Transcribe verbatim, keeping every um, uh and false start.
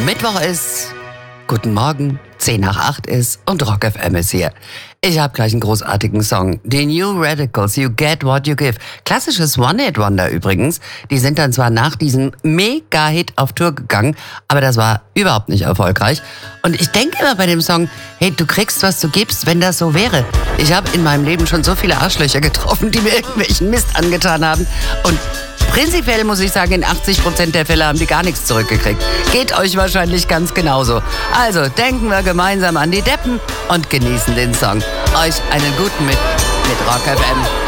Mittwoch ist, guten Morgen, zehn nach acht ist und Rock F M ist hier. Ich habe gleich einen großartigen Song. Die New Radicals, You Get What You Give. Klassisches One-Hit-Wonder übrigens. Die sind dann zwar nach diesem Mega-Hit auf Tour gegangen, aber das war überhaupt nicht erfolgreich. Und ich denke immer bei dem Song, hey, du kriegst, was du gibst, wenn das so wäre. Ich habe in meinem Leben schon so viele Arschlöcher getroffen, die mir irgendwelchen Mist angetan haben. Und prinzipiell muss ich sagen, in achtzig Prozent der Fälle haben die gar nichts zurückgekriegt. Geht euch wahrscheinlich ganz genauso. Also denken wir gemeinsam an die Deppen und genießen den Song. Euch einen guten mit, mit Rock F M.